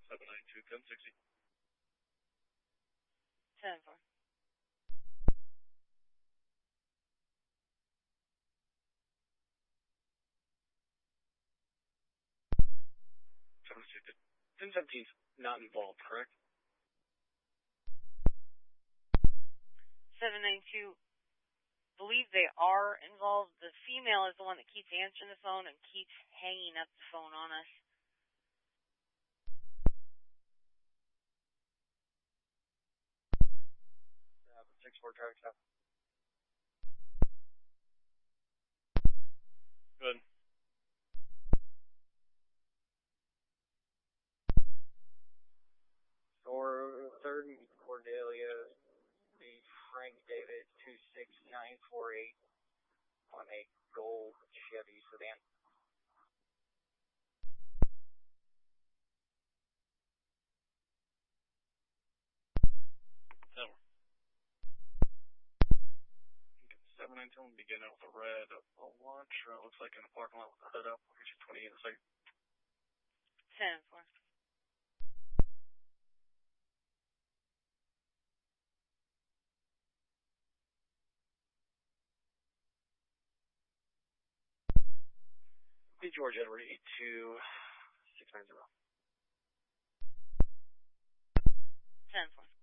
792 1060. 10-4. Stupid. 1017's not involved, correct? 792. Believe they are involved. The female is the one that keeps answering the phone and keeps hanging up the phone on us. Yeah, 6-4 traffic stop. Good. Store 3rd and Cordelia, the Frank David 26948 on a gold Chevy sedan. Tower. 719 will begin out with a red Elantra. Looks like in the parking lot with the hood up. We'll get you 20 in a second. 10-4. Hey, George Edward 82690. 10-4.